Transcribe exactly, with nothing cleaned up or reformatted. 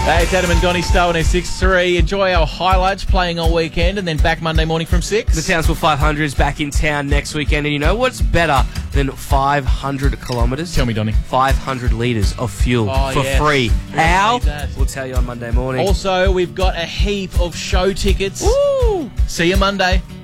Hey, it's Adam and Donny Stowe and six three. Enjoy our highlights playing all weekend and then back Monday morning from six. The Townsville five hundred is back in town next weekend, and you know what's better than five hundred kilometres? Tell me, Donny. five hundred litres of fuel Oh, for yes. free. Really How? need that. We'll tell you on Monday morning. Also, we've got a heap of show tickets. Woo! See you Monday.